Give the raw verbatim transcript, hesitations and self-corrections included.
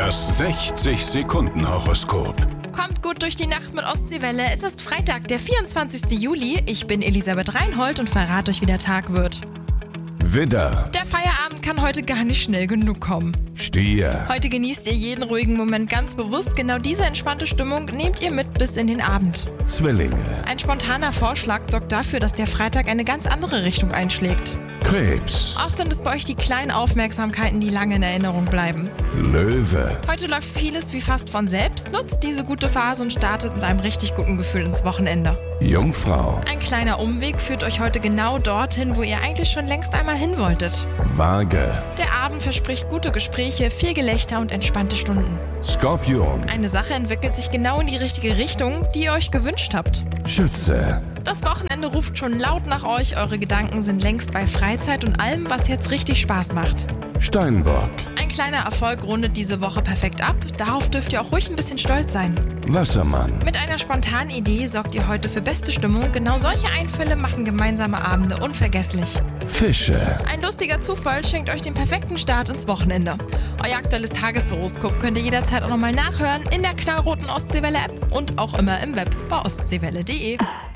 Das sechzig-Sekunden-Horoskop. Kommt gut durch die Nacht mit Ostseewelle. Es ist Freitag, der vierundzwanzigste Juli. Ich bin Elisabeth Reinhold und verrate euch, wie der Tag wird. Widder, Der Feierabend kann heute gar nicht schnell genug kommen. Stier, Heute genießt ihr jeden ruhigen Moment ganz bewusst. Genau diese entspannte Stimmung nehmt ihr mit bis in den Abend. Zwillinge, Ein spontaner Vorschlag sorgt dafür, dass der Freitag eine ganz andere Richtung einschlägt. Krebs, Oft sind es bei euch die kleinen Aufmerksamkeiten, die lange in Erinnerung bleiben. Löwe, Heute läuft vieles wie fast von selbst. Nutzt diese gute Phase und startet mit einem richtig guten Gefühl ins Wochenende. Jungfrau, Ein kleiner Umweg führt euch heute genau dorthin, wo ihr eigentlich schon längst einmal hin wolltet. Waage, Der Abend verspricht gute Gespräche, viel Gelächter und entspannte Stunden. Skorpion, Eine Sache entwickelt sich genau in die richtige Richtung, die ihr euch gewünscht habt. Schütze, Das Wochenende ruft schon laut nach euch, eure Gedanken sind längst bei Freizeit und allem, was jetzt richtig Spaß macht. Steinbock, Ein kleiner Erfolg rundet diese Woche perfekt ab, darauf dürft ihr auch ruhig ein bisschen stolz sein. Wassermann, Mit einer spontanen Idee sorgt ihr heute für beste Stimmung, genau solche Einfälle machen gemeinsame Abende unvergesslich. Fische, Ein lustiger Zufall schenkt euch den perfekten Start ins Wochenende. Euer aktuelles Tageshoroskop könnt ihr jederzeit auch nochmal nachhören in der knallroten Ostseewelle-App und auch immer im Web bei ostseewelle punkt de.